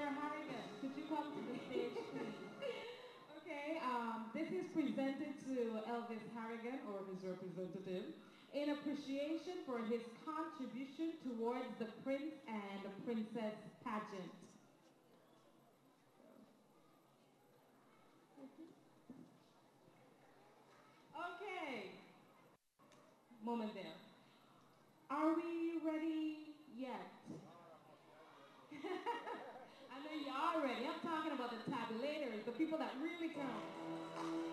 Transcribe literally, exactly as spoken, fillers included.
Harrigan, could you come to the stage, please? Okay, um, this is presented to Elvis Harrigan, or his representative, in appreciation for his contribution towards the Prince and Princess pageant. Okay, moment there. Are we ready yet? I know you are ready. I'm talking about the tabulators, the people that really count.